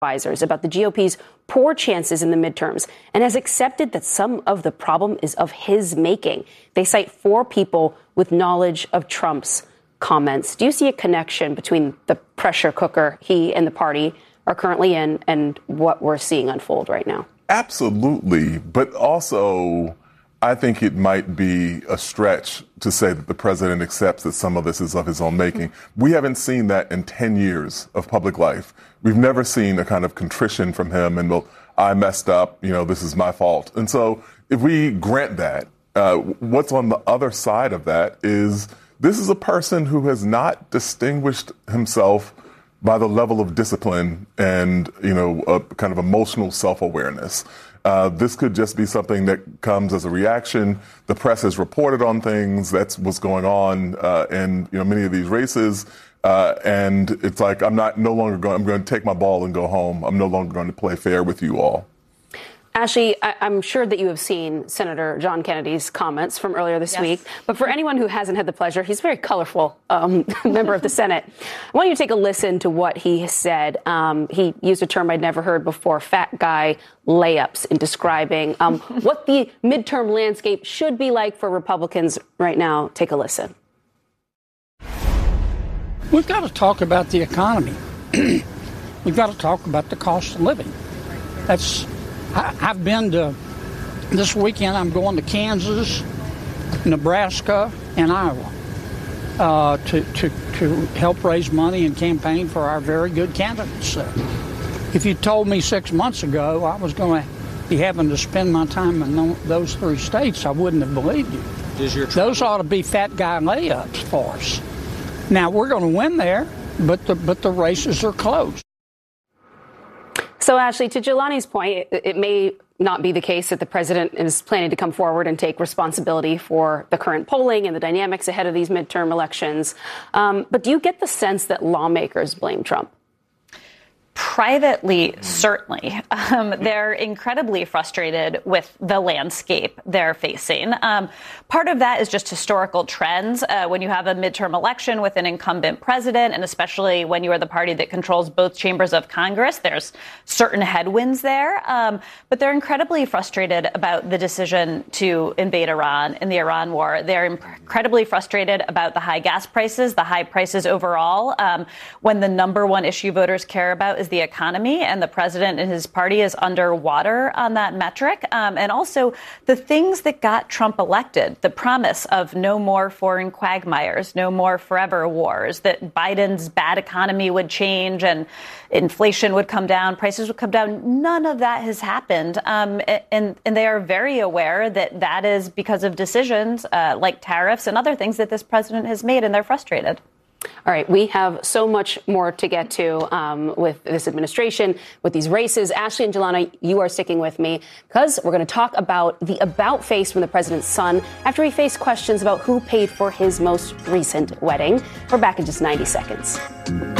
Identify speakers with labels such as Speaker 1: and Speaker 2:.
Speaker 1: advisors about the GOP's poor chances in the midterms and has accepted that some of the problem is of his making. They cite 4 people with knowledge of Trump's comments. Do you see a connection between the pressure cooker he and the party are currently in and what we're seeing unfold right now?
Speaker 2: Absolutely. But also, I think it might be a stretch to say that the president accepts that some of this is of his own making. We haven't seen that in 10 years of public life. We've never seen a kind of contrition from him and, well, I messed up, this is my fault. And so if we grant that, what's on the other side of that is this is a person who has not distinguished himself by the level of discipline and, a kind of emotional self-awareness. This could just be something that comes as a reaction. The press has reported on things. That's what's going on in many of these races. And it's like, I'm going to take my ball and go home. I'm no longer going to play fair with you all.
Speaker 1: Ashley, I'm sure that you have seen Senator John Kennedy's comments from earlier this week. But for anyone who hasn't had the pleasure, he's a very colorful member of the Senate. I want you to take a listen to what he said. He used a term I'd never heard before, fat guy layups, in describing what the midterm landscape should be like for Republicans right now. Take a listen.
Speaker 3: We've got to talk about the economy. We've got to talk about the cost of living. I've been to, this weekend I'm going to Kansas, Nebraska, and Iowa to help raise money and campaign for our very good candidates there. If you told me 6 months ago I was going to be having to spend my time in those 3 states, I wouldn't have believed you. Those ought to be fat guy layups for us. Now, we're going to win there, but the races are close.
Speaker 1: So, Ashley, to Jelani's point, it may not be the case that the president is planning to come forward and take responsibility for the current polling and the dynamics ahead of these midterm elections. But do you get the sense that lawmakers blame Trump?
Speaker 4: Privately, certainly. They're incredibly frustrated with the landscape they're facing. Part of that is just historical trends. When you have a midterm election with an incumbent president, and especially when you are the party that controls both chambers of Congress, there's certain headwinds there. But they're incredibly frustrated about the decision to invade Iran in the Iran war. They're incredibly frustrated about the high gas prices, the high prices overall, when the number one issue voters care about is the economy, and the president and his party is underwater on that metric. And also the things that got Trump elected, the promise of no more foreign quagmires, no more forever wars, that Biden's bad economy would change and inflation would come down, prices would come down. None of that has happened. And they are very aware that that is because of decisions like tariffs and other things that this president has made, and they're frustrated.
Speaker 1: All right, we have so much more to get to with this administration, with these races. Ashley and Jelani, you are sticking with me because we're going to talk about the about face from the president's son after he faced questions about who paid for his most recent wedding. We're back in just 90 seconds.